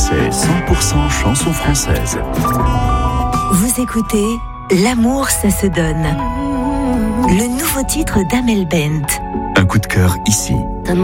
C'est 100% chansons françaises. Vous écoutez L'amour, ça se donne. Le nouveau titre d'Amel Bent. Un coup de cœur ici.